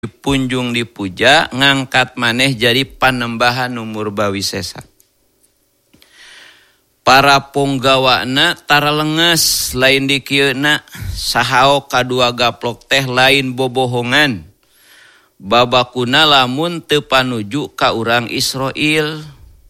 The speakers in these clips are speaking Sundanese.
dipunjung dipuja, ngangkat maneh jadi panembahan umur bawi sesa. Para ponggawana tara lenges lain dikieuna sahao kadua gaplok teh lain bobohongan. Babakuna lamun teu panuju ka urang Israel.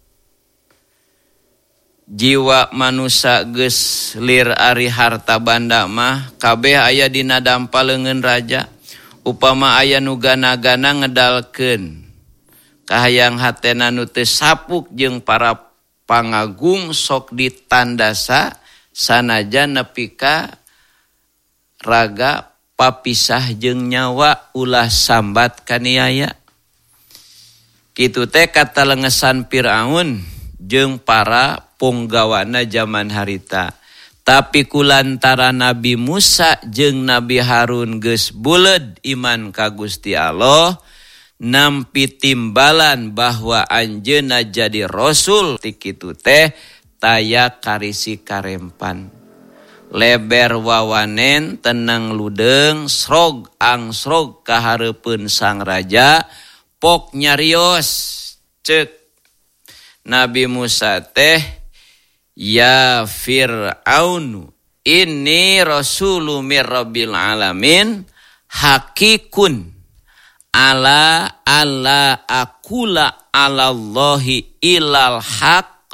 Jiwa manusia geus lir ari harta banda mah kabeh aya dina dampaleungeun raja. Upama aya nu gana-gana ngedalkeun kahayang hatena nu teu sapuk jeung para pangagung sok ditandasa sanajan nepi ka raga papisah jeung nyawa ulah sambat kaniaya. Kitu teh katalengesan Firaun jeung para ponggawana zaman harita. Tapi kulantara Nabi Musa jeung Nabi Harun geus buleud iman ka Gusti Allah, nampi timbalan bahwa anjeunna jadi rasul ti kitu teh taya karisi karempan. Leber wawanen tenang ludeung srog angsrog ka hareupeun sang raja pok nyarios ceuk Nabi Musa teh, ya Fir'aun inni rasulu mir rabbil alamin hakikun ala akula ala Allahi ilal haq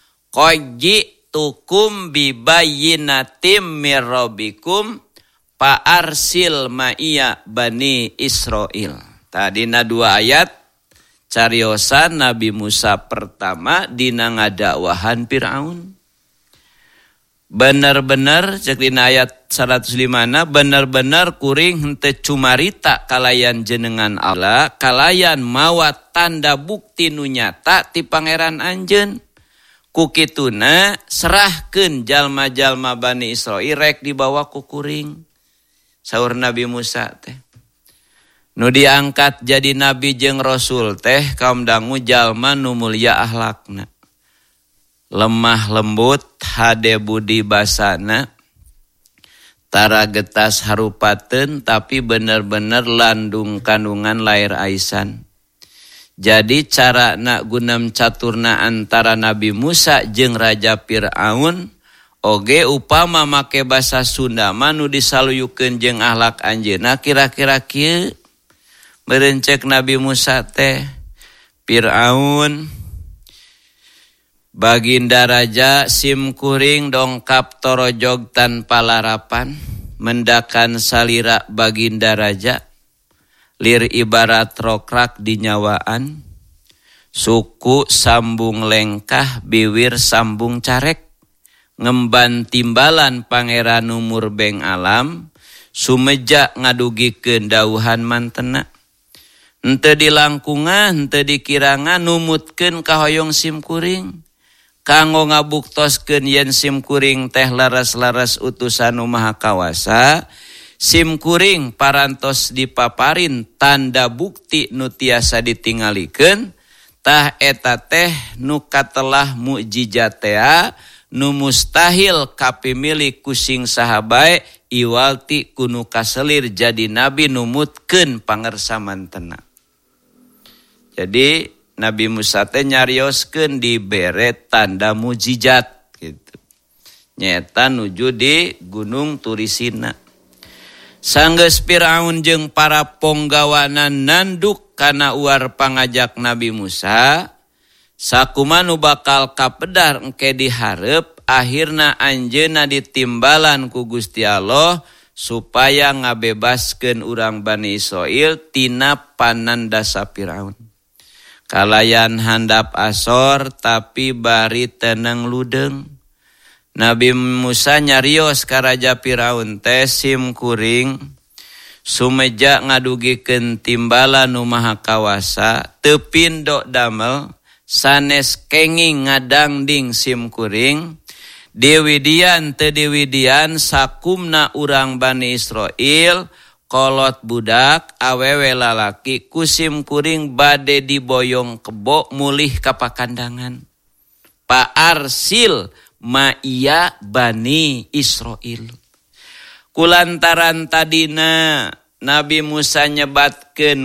qajitukum bibayinatim mir rabbikum fa arsil ma'iya bani Israil. Tadina dua ayat cariosan Nabi Musa pertama dina ngadakwahan Firaun. Bener-bener cek dina ayat 105 bener-bener kuring henteu cumarita kalayan jenengan Allah, kalayan mawa tanda bukti nu nyata ti pangeran anjeun. Ku kituna serahkeun jalma-jalma Bani Israil rek dibawa ku kuring. Saur Nabi Musa teh. Nu diangkat jadi nabi jeung rasul teh kaum dangu jalma nu mulia akhlakna. Lemah lembut hade budi basana. Tara getas harupateun tapi bener-bener landung kandungan lair aisan. Jadi cara nak gunam caturna antara Nabi Musa jeung Raja Fir'aun oge upama make basa Sunda nu disaluyukeun jeung akhlak anjeunna kira-kira kieu. Berencek Nabi Musa teh Fir'aun baginda raja sim kuring dongkap torojog tanpa larapan mendakan salira baginda raja lir ibarat rokrak di nyawaan suku sambung lengkah biwir sambung carek ngemban timbalan pangeran umur beng alam sumeja ngadugikeun dauhan mantena. Henteu dilangkungan, henteu dikirangan, numutkeun ka hoyong sim kuring. Kanggo ngabuktoskeun yen sim kuring teh laras-laras utusan nu maha kawasa, sim kuring parantos dipaparin tanda bukti nu tiasa ditingalikeun, tah eta teh nu katelah mukjizat teh nu mustahil kapimilih kusing sahabae iwalti kunu kaselir jadi nabi numutkeun pangersa mantena. Jadi Nabi Musa teh nyarioskeun dibere tanda mujizat gitu. Nyata nuju di Gunung Turisina. Sanggeus Firaun jeung para ponggawana nanduk kana uar pangajak Nabi Musa, sakumaha nu bakal kapedar engke dihareup akhirna anjeunna ditimbalan ku Gusti Allah supaya ngabebaskeun urang Bani Israil tina panandasa Firaun. Kalayan handap asor tapi bari tenang ludeng. Nabi Musa nyarios ka Raja Firaun teh sim kuring sumeja ngadugikeun timbalan nu maha kawasa teu pindo damel sanes kenging ngadangding sim kuring diwidian teu diwidian sakumna urang Bani Israil kolot budak awewe lalaki kusim kuring bade diboyong kebo mulih ka pakandangan. Pa arsil ma'iya Bani Israil. Kulantaran tadina Nabi Musa nyebatkeun